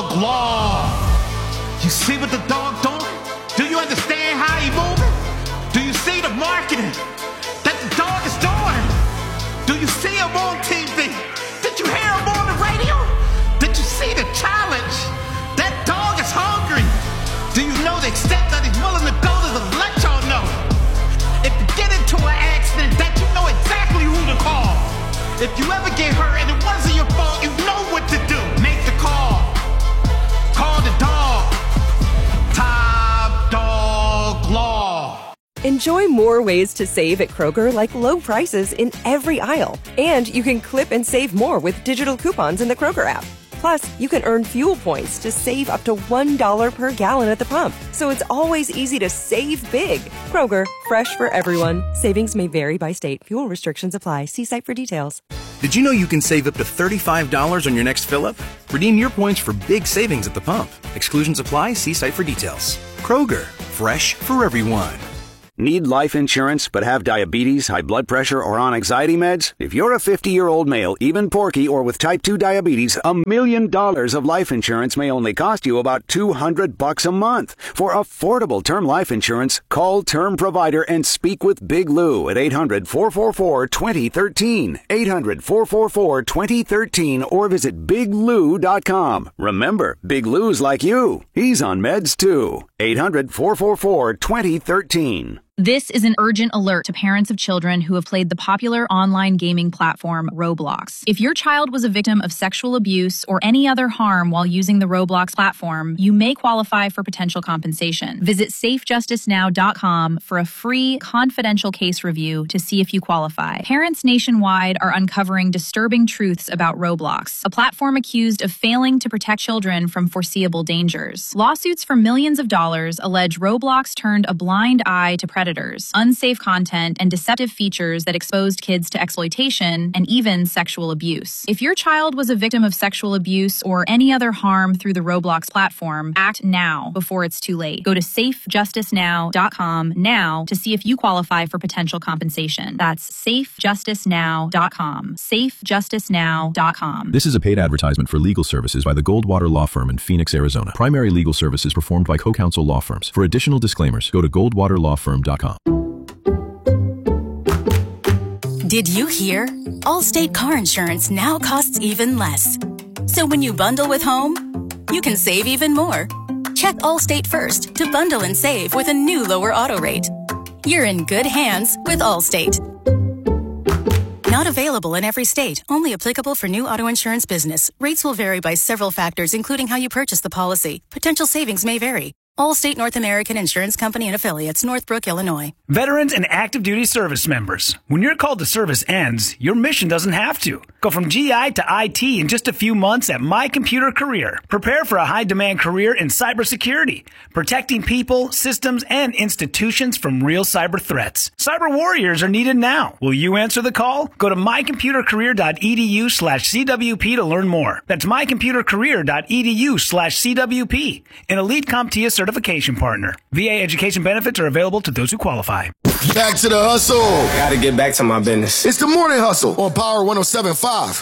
dog law. You see what the dog doing? Do you understand how he moving? Do you see the marketing that the dog is doing? Do you see him on TV? Did you hear him on the radio? Did you see the challenge? That dog is hungry. Do you know the extent that he's willing to go to let y'all know? If you get into an accident, that you know exactly who to call. If you ever get hurt and it wasn't your fault, you know what to do. Make the call. Call the dog. Top Dog Law. Enjoy more ways to save at Kroger, like low prices in every aisle. And you can clip and save more with digital coupons in the Kroger app. Plus, you can earn fuel points to save up to $1 per gallon at the pump. So it's always easy to save big. Kroger, fresh for everyone. Savings may vary by state. Fuel restrictions apply. See site for details. Did you know you can save up to $35 on your next fill-up? Redeem your points for big savings at the pump. Exclusions apply. See site for details. Kroger, fresh for everyone. Need life insurance but have diabetes, high blood pressure, or on anxiety meds? If you're a 50-year-old male, even porky, or with type 2 diabetes, $1 million of life insurance may only cost you about $200 a month. For affordable term life insurance, call Term Provider and speak with Big Lou at 800-444-2013, 800-444-2013, or visit biglou.com. Remember, Big Lou's like you. He's on meds too. 800-444-2013. This is an urgent alert to parents of children who have played the popular online gaming platform Roblox. If your child was a victim of sexual abuse or any other harm while using the Roblox platform, you may qualify for potential compensation. Visit safejusticenow.com for a free, confidential case review to see if you qualify. Parents nationwide are uncovering disturbing truths about Roblox, a platform accused of failing to protect children from foreseeable dangers. Lawsuits for millions of dollars allege Roblox turned a blind eye to predators, unsafe content, and deceptive features that exposed kids to exploitation and even sexual abuse. If your child was a victim of sexual abuse or any other harm through the Roblox platform, act now before it's too late. Go to safejusticenow.com now to see if you qualify for potential compensation. That's safejusticenow.com. Safejusticenow.com. This is a paid advertisement for legal services by the Goldwater Law Firm in Phoenix, Arizona. Primary legal services performed by co-counsel law firms. For additional disclaimers, go to goldwaterlawfirm.com. Did you hear? Allstate car insurance now costs even less. So when you bundle with home, you can save even more. Check Allstate first to bundle and save with a new lower auto rate. You're in good hands with Allstate. Not available in every state. Only applicable for new auto insurance business. Rates will vary by several factors, including how you purchase the policy. Potential savings may vary. Allstate North American Insurance Company and Affiliates, Northbrook, Illinois. Veterans and active duty service members. When your call to service ends, your mission doesn't have to. Go from GI to IT in just a few months at My Computer Career. Prepare for a high-demand career in cybersecurity, protecting people, systems, and institutions from real cyber threats. Cyber warriors are needed now. Will you answer the call? Go to mycomputercareer.edu/CWP to learn more. That's mycomputercareer.edu/CWP. An elite CompTIA certification partner. VA education benefits are available to those who qualify. Back to the hustle. Gotta get back to my business. It's the Morning Hustle on Power 107.5.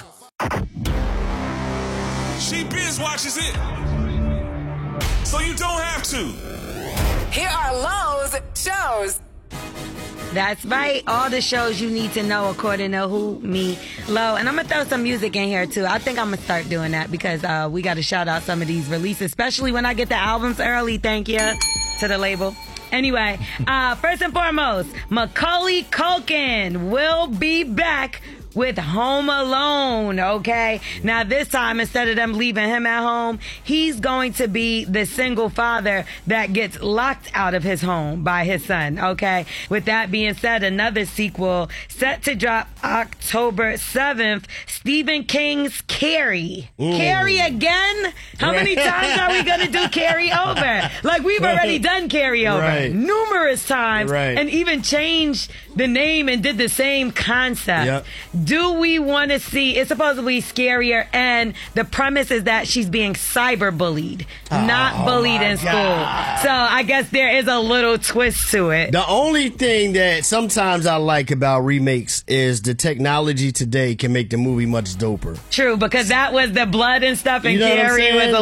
She binge watches it, so you don't have to. Here are Lowe's shows. That's right. All the shows you need to know according to Who, Me, Low. And I'm going to throw some music in here, too. I think I'm going to start doing that because we got to shout out some of these releases, especially when I get the albums early. Thank you to the label. Anyway, first and foremost, Macaulay Culkin will be back with Home Alone, okay? Now, this time, instead of them leaving him at home, he's going to be the single father that gets locked out of his home by his son, okay? With that being said, another sequel set to drop October 7th, Stephen King's Carrie. Carrie again? How many times are we going to do Carrie over? Like, we've already done Carrie over numerous times and even changed the name and did the same concept. Yep. Do we want to see, it's supposed to be scarier, and the premise is that she's being cyber bullied, not bullied in school. So I guess there is a little twist to it. The only thing that sometimes I like about remakes is the technology today can make the movie much doper. True, because that was the blood and stuff, and Carrie was a little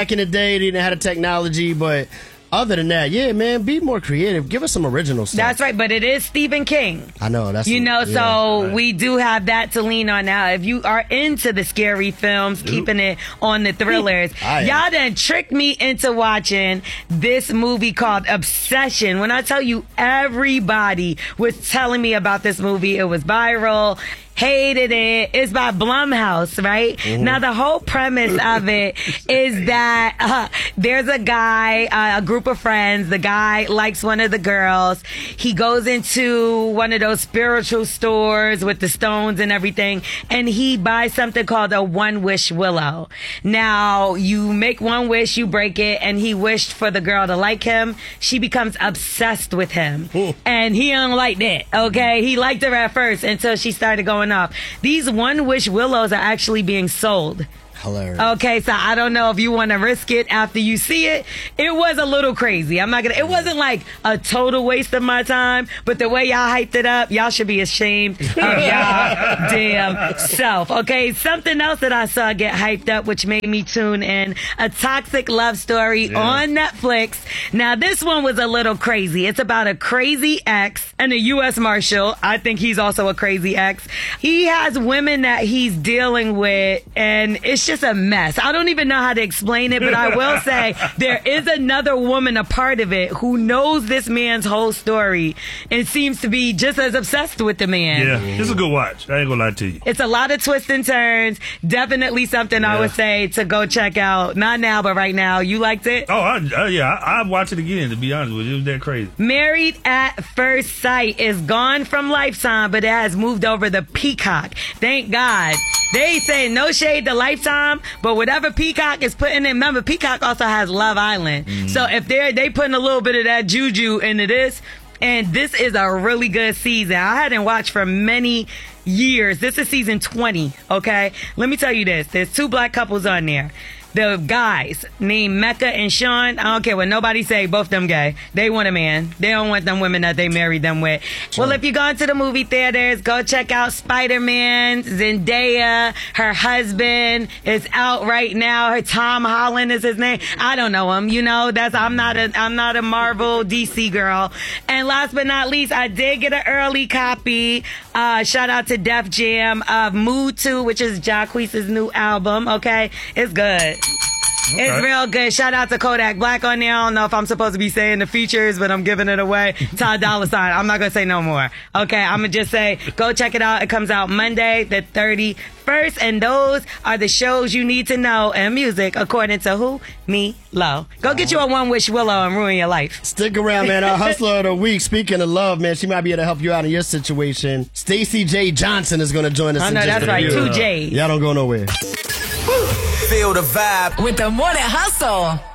back in the day, they didn't have the technology, but other than that, yeah, man, be more creative. Give us some original stuff. That's right, but it is Stephen King. I know. That's so we do have that to lean on now. If you are into the scary films, keeping it on the thrillers, y'all done tricked me into watching this movie called Obsession. When I tell you, everybody was telling me about this movie. It was viral. Hated it. It's by Blumhouse, right? Mm-hmm. Now, the whole premise of it is that there's a guy, a group of friends. The guy likes one of the girls. He goes into one of those spiritual stores with the stones and everything, and he buys something called a one-wish willow. Now, you make one wish, you break it, and he wished for the girl to like him. She becomes obsessed with him. Ooh. And he don't like that, okay? He liked her at first until she started going off. These one-wish willows are actually being sold. Hilarious. Okay, so I don't know if you want to risk it after you see it. It was a little crazy. It wasn't like a total waste of my time, but the way y'all hyped it up, y'all should be ashamed of y'all damn self. Okay, something else that I saw get hyped up, which made me tune in, A Toxic Love Story on Netflix. Now, this one was a little crazy. It's about a crazy ex and a U.S. Marshal. I think he's also a crazy ex. He has women that he's dealing with, and it's just a mess. I don't even know how to explain it, but I will say there is another woman a part of it who knows this man's whole story and seems to be just as obsessed with the man. Yeah, it's a good watch. I ain't gonna lie to you. It's a lot of twists and turns. Definitely something I would say to go check out. Not now, but right now. You liked it? Oh, I'd watch it again, to be honest with you. It was that crazy. Married at First Sight is gone from Lifetime, but it has moved over to Peacock. Thank God. They say no shade to Lifetime, but whatever Peacock is putting in, remember, Peacock also has Love Island. Mm-hmm. So if they putting a little bit of that juju into this, and this is a really good season. I hadn't watched for many years. This is season 20, okay? Let me tell you this. There's 2 black couples on there. The guys named Mecca and Sean, I don't care what nobody say, both them gay. They want a man. They don't want them women that they married them with. Sure. Well, if you go into the movie theaters, go check out Spider-Man. Zendaya, her husband is out right now. Her Tom Holland is his name. I don't know him. You know, I'm not a Marvel DC girl. And last but not least, I did get an early copy. Shout out to Def Jam of Mood 2, which is Jacquees' new album. Okay, it's good. Okay. It's real good. Shout out to Kodak Black on there. I don't know if I'm supposed to be saying the features, but I'm giving it away. Ty Dolla $ign. I'm not going to say no more. Okay, I'm going to just say, go check it out. It comes out Monday, the 31st. And those are the shows you need to know and music, according to who? Me, Lo. Go get you a one-wish willow and ruin your life. Stick around, man. Our Hustler of the Week, speaking of love, man, she might be able to help you out in your situation. Stacey J. Johnson is going to join us. I know, that's right. 2 J's. Y'all don't go nowhere. Feel the vibe with the Morning Hustle.